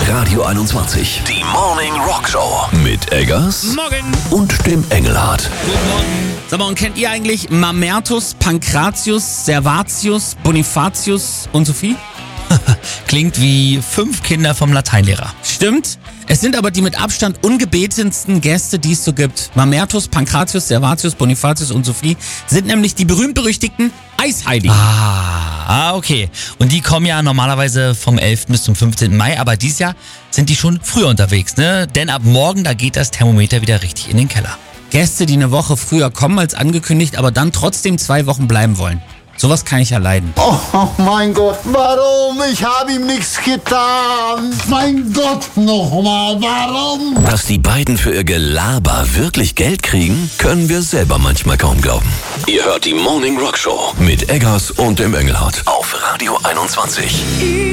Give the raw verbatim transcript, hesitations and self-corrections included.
Radio einundzwanzig. Die Morning Rock Show mit Eggers Morgen. und dem Engelhardt. Guten Morgen. Sag mal, und kennt ihr eigentlich Mamertus, Pankratius, Servatius, Bonifatius und Sophie? Klingt wie fünf Kinder vom Lateinlehrer. Stimmt. Es sind aber die mit Abstand ungebetensten Gäste, die es so gibt. Mamertus, Pankratius, Servatius, Bonifatius und Sophie sind nämlich die berühmt-berüchtigten Eisheiligen. Ah, okay. Und die kommen ja normalerweise vom elften bis zum fünfzehnten Mai, aber dieses Jahr sind die schon früher unterwegs, ne? Denn ab morgen, da geht das Thermometer wieder richtig in den Keller. Gäste, die eine Woche früher kommen als angekündigt, aber dann trotzdem zwei Wowochen bleiben wollen. Sowas kann ich ja leiden. Oh mein Gott, warum? Ich habe ihm nichts getan. Mein Gott, nochmal, warum? Dass die beiden für ihr Gelaber wirklich Geld kriegen, können wir selber manchmal kaum glauben. Ihr hört die Morning Rock Show mit Eggers und dem Engelhardt auf Radio einundzwanzig.